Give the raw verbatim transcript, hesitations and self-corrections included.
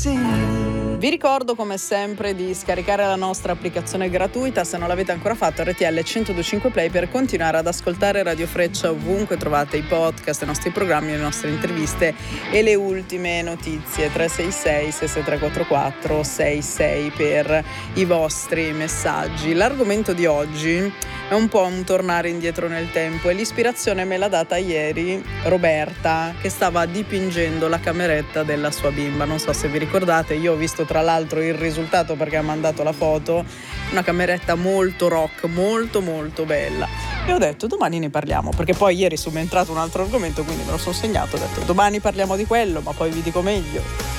Vi ricordo come sempre di scaricare la nostra applicazione gratuita se non l'avete ancora fatto, R T L centodue e cinque Play, per continuare ad ascoltare Radio Freccia ovunque trovate i podcast, i nostri programmi, le nostre interviste e le ultime notizie. Tre sei sei sei sei tre quattro quattro sei sei per i vostri messaggi. L'argomento di oggi è un po' un tornare indietro nel tempo e l'ispirazione me l'ha data ieri Roberta, che stava dipingendo la cameretta della sua bimba. Non so se vi ricordate, io ho visto tra l'altro il risultato perché ha mandato la foto, una cameretta molto rock, molto molto bella, e ho detto domani ne parliamo, perché poi ieri è subentrato un altro argomento, quindi me lo sono segnato, ho detto domani parliamo di quello, ma poi vi dico meglio.